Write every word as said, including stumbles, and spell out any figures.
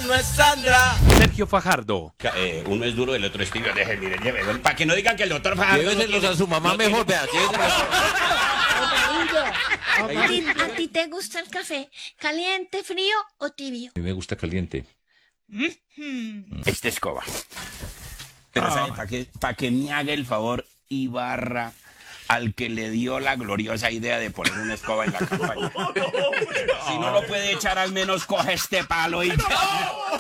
no es Sandra. Sergio Fajardo. Eh, uno es duro, el otro es tibio. Deje, mire, llévelo. Para que no digan que el doctor Fajardo... Lléveselos a su mamá mejor, vea. lléveselos. ¿A ti, a ti te gusta el café caliente, frío o tibio? A mí me gusta caliente. Esta escoba. Pero ¿sabe para qué? Para que me haga el favor y barra al que le dio la gloriosa idea de poner una escoba en la campaña. Si no lo puede echar, al menos coge este palo y...